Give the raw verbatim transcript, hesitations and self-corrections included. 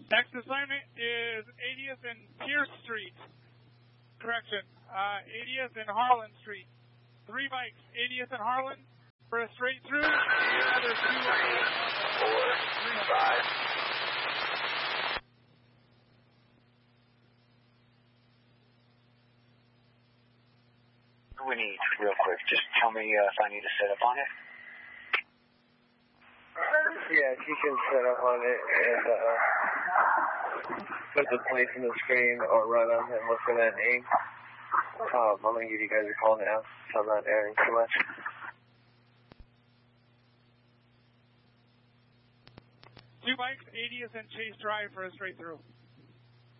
Next assignment is eightieth and Pierce Street. Correction, uh, eightieth and Harlan Street. Three bikes, eightieth and Harlan for a straight through. Another two. Four, five. We need, real quick, just tell me uh, if I need to set up on it. Yeah, if you can set up on it and uh, put the place in the screen or run on and look for that name. Um, I'm going to give you guys a call now, so I'm not airing too much. Two bikes, eightieth and Chase Drive for a straight through.